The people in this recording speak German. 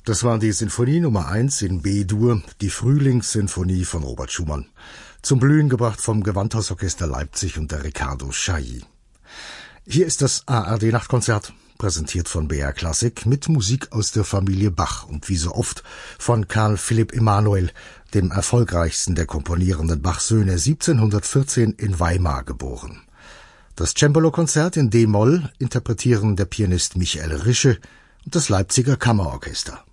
Das war die Sinfonie Nummer 1 in B-Dur, die Frühlingssinfonie von Robert Schumann. Zum Blühen gebracht vom Gewandhausorchester Leipzig unter Riccardo Chailly. Hier ist das ARD-Nachtkonzert, präsentiert von BR Klassik mit Musik aus der Familie Bach und wie so oft von Carl Philipp Emanuel, dem erfolgreichsten der komponierenden Bach-Söhne, 1714 in Weimar geboren. Das Cembalo-Konzert in D-Moll interpretieren der Pianist Michael Rische und das Leipziger Kammerorchester.